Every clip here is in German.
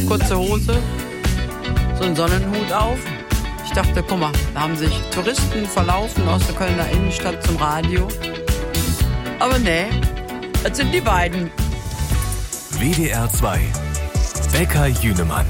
kurze Hose, so einen Sonnenhut auf. Ich dachte, guck mal, da haben sich Touristen verlaufen aus der Kölner Innenstadt zum Radio. Aber nee, das sind die beiden. WDR 2. Bäcker Jünemann.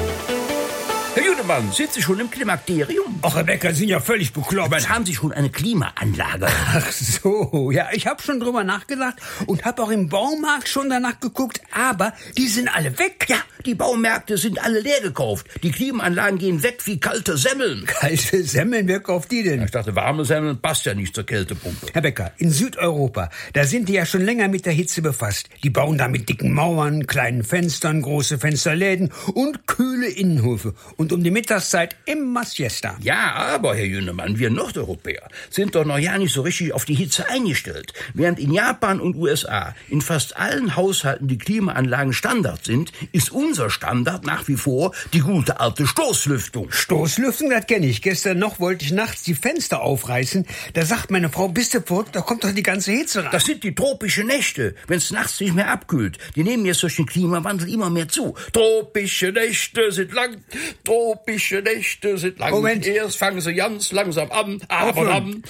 Herr Jünemann, sind Sie schon im Klimakterium? Ach, Herr Becker, Sie sind ja völlig bekloppt. Aber haben Sie schon eine Klimaanlage? Ach so, ja, ich habe schon drüber nachgedacht und habe auch im Baumarkt schon danach geguckt, aber die sind alle weg. Ja, die Baumärkte sind alle leer gekauft. Die Klimaanlagen gehen weg wie kalte Semmeln. Kalte Semmeln, wer kauft die denn? Ich dachte, warme Semmeln passt ja nicht zur Kältepumpe. Herr Becker, in Südeuropa, da sind die ja schon länger mit der Hitze befasst. Die bauen da mit dicken Mauern, kleinen Fenstern, große Fensterläden und kühle Innenhöfe. Und um die Mittagszeit immer Siesta. Ja, aber, Herr Jünemann, wir Nordeuropäer sind doch noch ja nicht so richtig auf die Hitze eingestellt. Während in Japan und USA in fast allen Haushalten die Klimaanlagen Standard sind, ist unser Standard nach wie vor die gute alte Stoßlüftung. Stoßlüftung, das kenne ich. Gestern noch wollte ich nachts die Fenster aufreißen. Da sagt meine Frau, bist du verrückt, da kommt doch die ganze Hitze rein. Das sind die tropischen Nächte, wenn es nachts nicht mehr abkühlt. Die nehmen jetzt durch den Klimawandel immer mehr zu. Tropische Nächte sind lang, tropische Nächte sind lang. Moment. Erst fangen sie ganz langsam an, aber dann,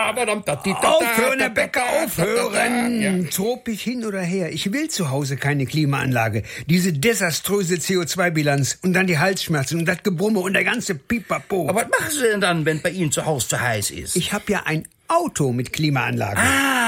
Aufhören, Herr Becker, aufhören! Ja. Tropisch hin oder her. Ich will zu Hause keine Klimaanlage. Diese desaströse CO2-Bilanz und dann die Halsschmerzen und das Gebrumme und der ganze Pipapo. Aber was machen Sie denn dann, wenn bei Ihnen zu Hause zu heiß ist? Ich habe ja ein Auto mit Klimaanlage.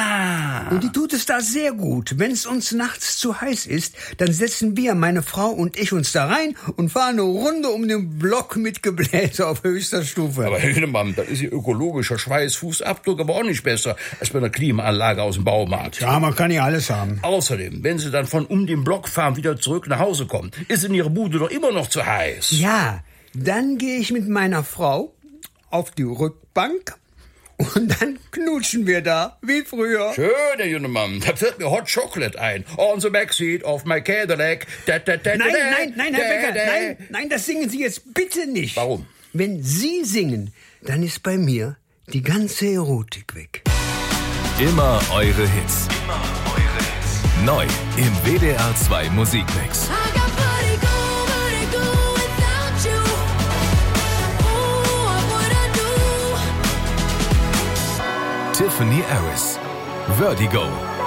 Und die tut es da sehr gut. Wenn es uns nachts zu heiß ist, dann setzen wir, meine Frau und ich, uns da rein und fahren eine Runde um den Block mit Gebläse auf höchster Stufe. Aber Herr Hünemann, das ist Ihr ökologischer Schweißfußabdruck aber auch nicht besser als bei einer Klimaanlage aus dem Baumarkt. Ja, man kann ja alles haben. Außerdem, wenn Sie dann von um den Block fahren, wieder zurück nach Hause kommen, ist in Ihrer Bude doch immer noch zu heiß. Ja, dann gehe ich mit meiner Frau auf die Rückbank und dann knutschen wir da, wie früher. Schön, Herr Jünemann. Da fällt mir Hot Chocolate ein. On the backseat of my Cadillac. Nein, Herr Becker, nein, das singen Sie jetzt bitte nicht. Warum? Wenn Sie singen, dann ist bei mir die ganze Erotik weg. Immer eure Hits. Neu im WDR 2 Musikmix. Tiffany Harris, Vertigo.